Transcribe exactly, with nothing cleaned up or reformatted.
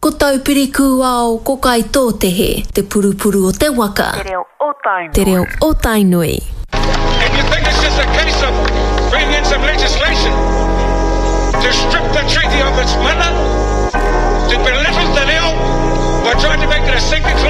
Ko tau piriku ao ko kai tō te he, te purupuru o te waka. Te reo o Tainui. Te reo o Tainui. If you think it's just a case of bringing in some legislation to strip the treaty of its mana, to belittle the reo by trying to make it a sinking